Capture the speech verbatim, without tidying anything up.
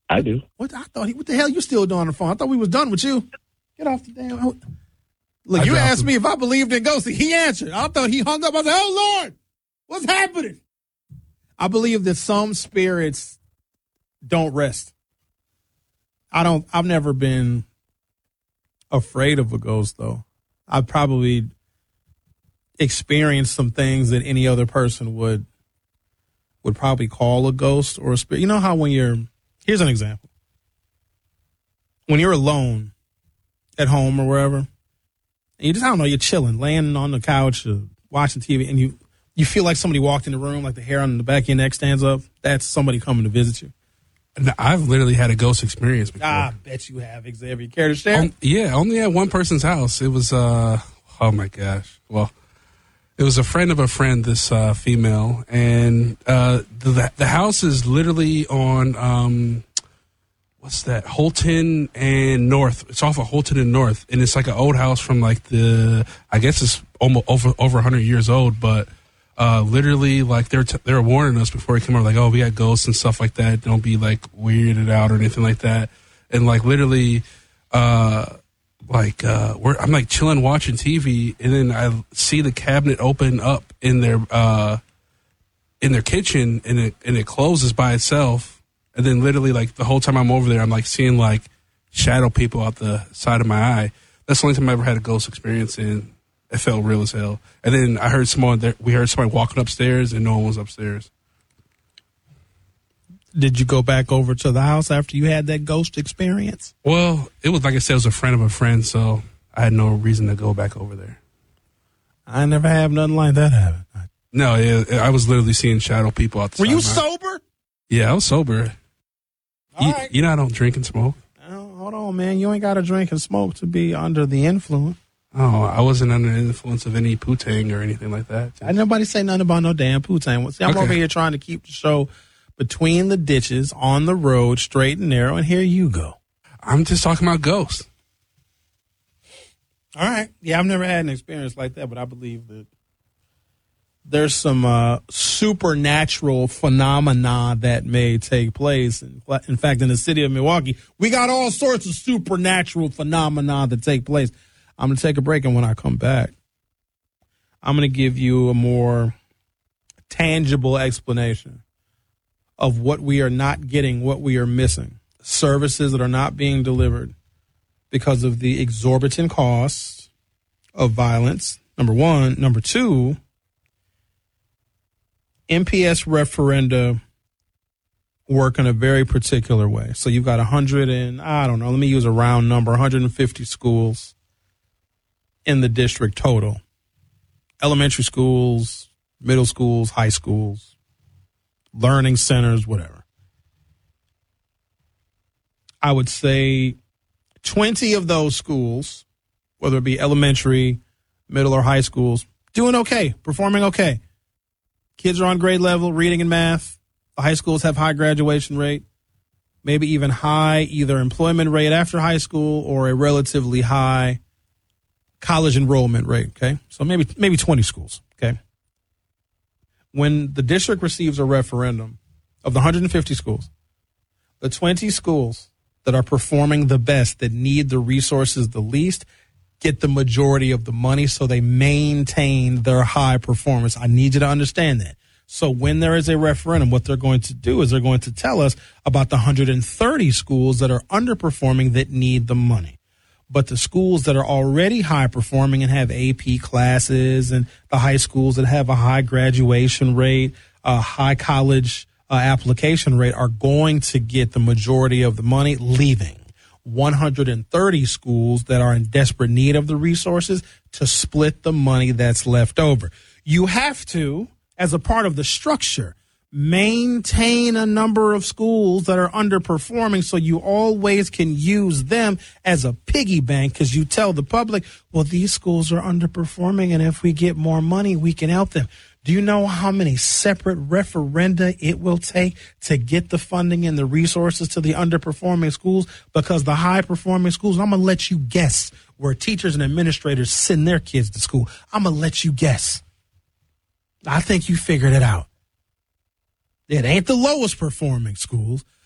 I do. What I thought he, what the hell you still doing on the phone? I thought we was done with you. Get off the damn. Look, I you asked him. me if I believed in ghosts. He answered. I thought he hung up. I said, "Oh Lord, what's happening?" I believe that some spirits don't rest. I don't. I've never been afraid of a ghost, though. I've probably experienced some things that any other person would would probably call a ghost or a spirit. You know how when you're here's an example. When you're alone at home or wherever, and you just I don't know, you're chilling, laying on the couch or watching T V, and you you feel like somebody walked in the room, like the hair on the back of your neck stands up. That's somebody coming to visit you. I've literally had a ghost experience before. I bet you have, Xavier. Care to share? Um, yeah, only at one person's house. It was, uh, oh my gosh. Well, it was a friend of a friend, this uh, female, and uh, the the house is literally on, um, what's that, Holton and North. It's off of Holton and North, and it's like an old house from like the, I guess it's almost over, over one hundred years old, but Uh, literally, like, they're, t- they're warning us before we come over, like, oh, we got ghosts and stuff like that. Don't be, like, weirded out or anything like that. And, like, literally, uh, like, uh, we're, I'm, like, chilling watching T V, and then I see the cabinet open up in their, uh, in their kitchen, and it, and it closes by itself. And then literally, like, the whole time I'm over there, I'm, like, seeing, like, shadow people out the side of my eye. That's the only time I ever had a ghost experience, and it felt real as hell. And then I heard someone there, we heard somebody walking upstairs, and no one was upstairs. Did you go back over to the house after you had that ghost experience? Well, it was like I said, it was a friend of a friend, so I had no reason to go back over there. I never have nothing like that happen. No, yeah, I was literally seeing shadow people outside. Were you sober? Yeah, I was sober. All you, right. you know I don't drink and smoke. Oh, hold on, man. You ain't got to drink and smoke to be under the influence. Oh, I wasn't under the influence of any poo-tang or anything like that. I nobody say nothing about no damn poo-tang. See, I'm Okay. over here trying to keep the show between the ditches, on the road, straight and narrow, and here you go. I'm just talking about ghosts. All right. Yeah, I've never had an experience like that, but I believe that there's some uh, supernatural phenomena that may take place. In, in fact, in the city of Milwaukee, we got all sorts of supernatural phenomena that take place. I'm going to take a break, and when I come back, I'm going to give you a more tangible explanation of what we are not getting, what we are missing, services that are not being delivered because of the exorbitant costs of violence, number one. Number two, M P S referenda work in a very particular way. So you've got one hundred and, I don't know, let me use a round number, one hundred fifty schools in the district total. Elementary schools, middle schools, high schools, learning centers, whatever. I would say twenty of those schools, whether it be elementary, middle, or high schools, doing okay, performing okay. Kids are on grade level, reading and math. The high schools have high graduation rate, maybe even high either employment rate after high school or a relatively high college enrollment rate, okay? So maybe maybe twenty schools, okay? When the district receives a referendum of the one hundred fifty schools, the twenty schools that are performing the best, that need the resources the least, get the majority of the money so they maintain their high performance. I need you to understand that. So when there is a referendum, what they're going to do is they're going to tell us about the one hundred thirty schools that are underperforming that need the money. But the schools that are already high performing and have A P classes, and the high schools that have a high graduation rate, a high college uh, application rate are going to get the majority of the money, leaving one hundred thirty schools that are in desperate need of the resources to split the money that's left over. You have to, as a part of the structure, maintain a number of schools that are underperforming so you always can use them as a piggy bank, because you tell the public, well, these schools are underperforming, and if we get more money, we can help them. Do you know how many separate referenda it will take to get the funding and the resources to the underperforming schools? Because the high-performing schools, I'm going to let you guess where teachers and administrators send their kids to school. I'm going to let you guess. I think you figured it out. It ain't the lowest performing schools.